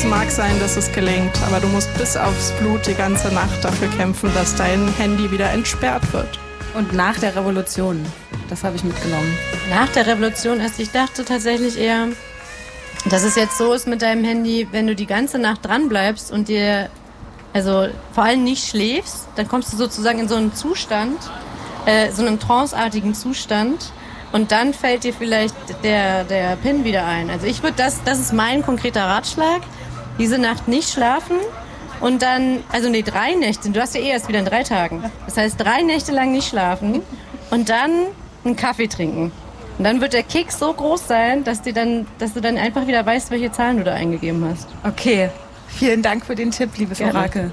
Es mag sein, dass es gelingt, aber du musst bis aufs Blut die ganze Nacht dafür kämpfen, dass dein Handy wieder entsperrt wird. Und nach der Revolution, das habe ich mitgenommen. Nach der Revolution erst, ich dachte tatsächlich eher, dass es jetzt so ist mit deinem Handy, wenn du die ganze Nacht dran bleibst und dir, also vor allem nicht schläfst, dann kommst du sozusagen in so einen Zustand, so einen tranceartigen Zustand und dann fällt dir vielleicht der PIN wieder ein. Also ich würde das ist mein konkreter Ratschlag, diese Nacht nicht schlafen und dann, 3 Nächte, du hast ja erst wieder in 3 Tagen. Das heißt 3 Nächte lang nicht schlafen und dann einen Kaffee trinken. Und dann wird der Kick so groß sein, dass du dann einfach wieder weißt, welche Zahlen du da eingegeben hast. Okay, vielen Dank für den Tipp, liebes Orakel.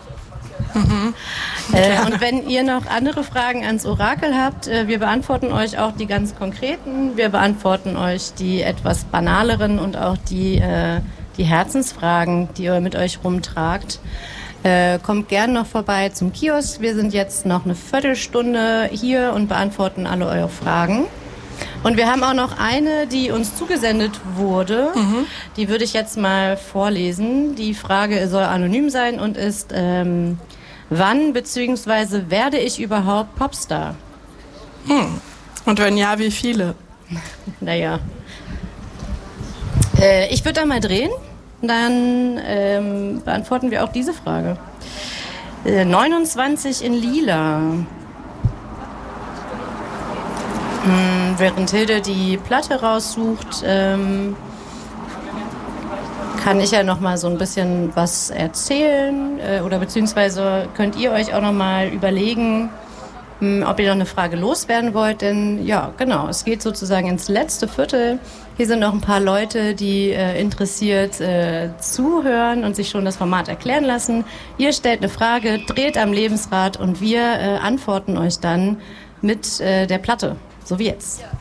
Und wenn ihr noch andere Fragen ans Orakel habt, wir beantworten euch auch die ganz konkreten, wir beantworten euch die etwas banaleren und auch die Herzensfragen, die ihr mit euch rumtragt. Kommt gern noch vorbei zum Kiosk. Wir sind jetzt noch eine Viertelstunde hier und beantworten alle eure Fragen. Und wir haben auch noch eine, die uns zugesendet wurde. Die würde ich jetzt mal vorlesen. Die Frage soll anonym sein und ist, wann bzw. werde ich überhaupt Popstar? Und wenn ja, wie viele? Naja. Ich würde da mal drehen. Dann beantworten wir auch diese Frage. 29 in Lila. Während Hilde die Platte raussucht, kann ich ja noch mal so ein bisschen was erzählen oder beziehungsweise könnt ihr euch auch noch mal überlegen, ob ihr noch eine Frage loswerden wollt, denn ja, genau, es geht sozusagen ins letzte Viertel. Hier sind noch ein paar Leute, die interessiert zuhören und sich schon das Format erklären lassen. Ihr stellt eine Frage, dreht am Lebensrad und wir antworten euch dann mit der Platte, so wie jetzt.